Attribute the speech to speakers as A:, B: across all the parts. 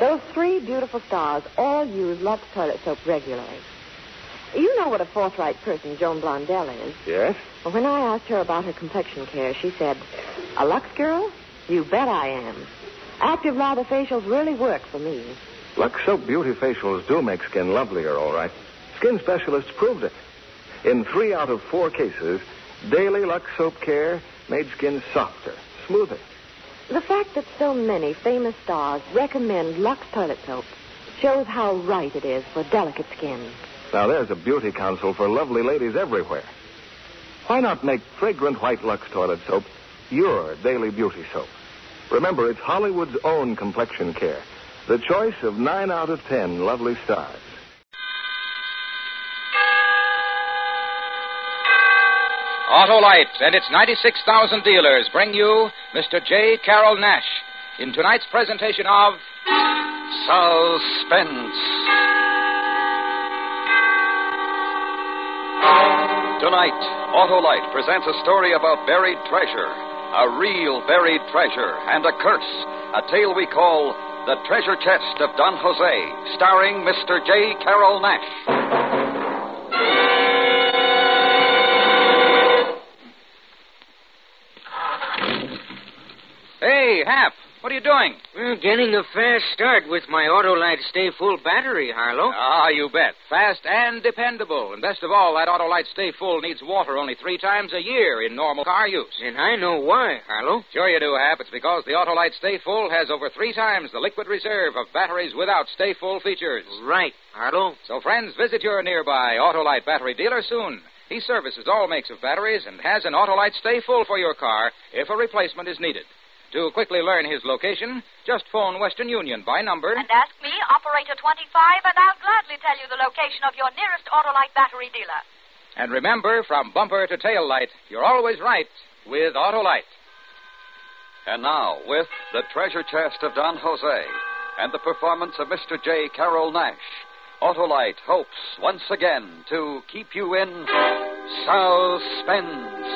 A: Those three beautiful stars all use Lux toilet soap regularly. You know what a forthright person Joan Blondell is.
B: Yes?
A: Well, when I asked her about her complexion care, she said, "A Lux girl? You bet I am. Active lather facials really work for me."
B: Lux Soap Beauty Facials do make skin lovelier, all right. Skin specialists proved it. In 3 out of 4 cases, daily Lux Soap care made skin softer, smoother.
A: The fact that so many famous stars recommend Lux toilet soap shows how right it is for delicate skin.
B: Now, there's a beauty counsel for lovely ladies everywhere. Why not make fragrant white Lux toilet soap your daily beauty soap? Remember, it's Hollywood's own complexion care. The choice of 9 out of 10 lovely stars.
C: Autolite and its 96,000 dealers bring you Mr. J. Carroll Nash in tonight's presentation of
D: Suspense. Tonight, Autolite presents a story about buried treasure, a real buried treasure, and a curse, a tale we call The Treasure Chest of Don Jose, starring Mr. J. Carroll Nash.
C: Hey, Hap, what are you doing?
E: Well, getting a fast start with my Autolite Stay Full battery, Harlow.
C: Ah, you bet. Fast and dependable. And best of all, that Autolite Stay Full needs water only 3 times a year in normal car use.
E: And I know why, Harlow.
C: Sure you do, Hap. It's because the Autolite Stay Full has over 3 times the liquid reserve of batteries without Stay Full features.
E: Right, Harlow.
C: So, friends, visit your nearby Autolite battery dealer soon. He services all makes of batteries and has an Autolite Stay Full for your car if a replacement is needed. To quickly learn his location, just phone Western Union by number.
F: And ask me, Operator 25, and I'll gladly tell you the location of your nearest Autolite battery dealer.
C: And remember, from bumper to tail light, you're always right with Autolite.
D: And now, with The Treasure Chest of Don Jose and the performance of Mr. J. Carroll Nash, Autolite hopes once again to keep you in suspense.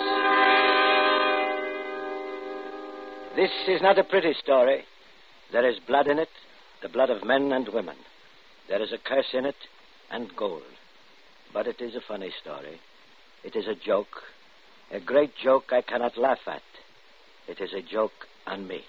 G: This is not a pretty story. There is blood in it, the blood of men and women. There is a curse in it, and gold. But it is a funny story. It is a joke, a great joke I cannot laugh at. It is a joke on me.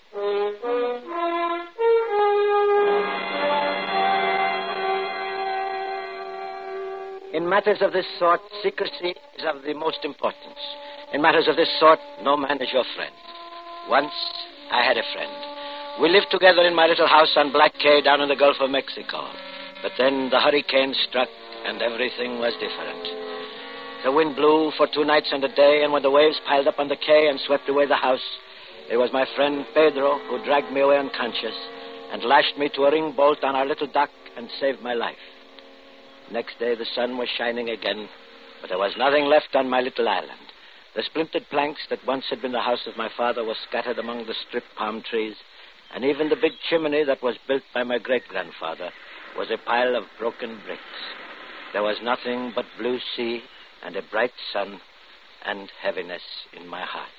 G: In matters of this sort, secrecy is of the most importance. In matters of this sort, no man is your friend. Once, I had a friend. We lived together in my little house on Black Cay down in the Gulf of Mexico. But then the hurricane struck, and everything was different. The wind blew for 2 nights and a day, and when the waves piled up on the quay and swept away the house, it was my friend Pedro who dragged me away unconscious and lashed me to a ring bolt on our little dock and saved my life. Next day, the sun was shining again, but there was nothing left on my little island. The splintered planks that once had been the house of my father were scattered among the stripped palm trees, and even the big chimney that was built by my great-grandfather was a pile of broken bricks. There was nothing but blue sea and a bright sun and heaviness in my heart.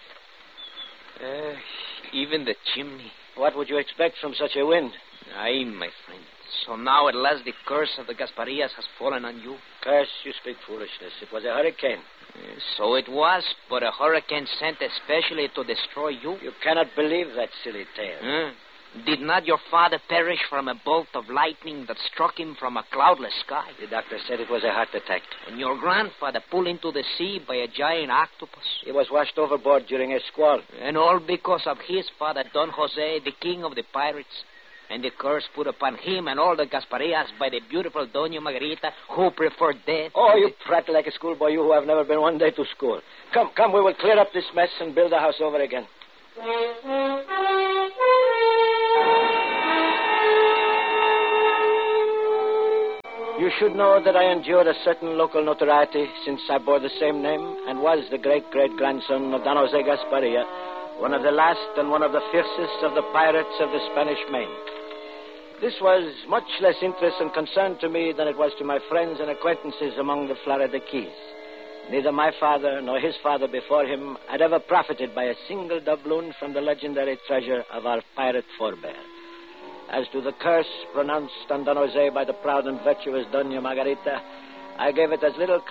E: Even the chimney.
G: What would you expect from such a wind?
E: Aye, my friend. So now at last the curse of the Gasparias has fallen on you?
G: Curse, you speak foolishness. It was a hurricane.
E: So it was, but a hurricane sent especially to destroy you?
G: You cannot believe that silly tale.
E: Did not your father perish from a bolt of lightning that struck him from a cloudless sky?
G: The doctor said it was a heart attack.
E: And your grandfather pulled into the sea by a giant octopus?
G: He was washed overboard during a squall.
E: And all because of his father, Don Jose, the king of the pirates? And the curse put upon him and all the Gasparias by the beautiful Doña Margarita, who preferred death.
G: Oh, you prattle like a schoolboy, you who have never been one day to school. Come, we will clear up this mess and build the house over again. You should know that I endured a certain local notoriety since I bore the same name and was the great-great-grandson of Don Jose Gasparia, one of the last and one of the fiercest of the pirates of the Spanish Main. This was much less interest and concern to me than it was to my friends and acquaintances among the Florida Keys. Neither my father nor his father before him had ever profited by a single doubloon from the legendary treasure of our pirate forebear. As to the curse pronounced on Don Jose by the proud and virtuous Dona Margarita, I gave it as little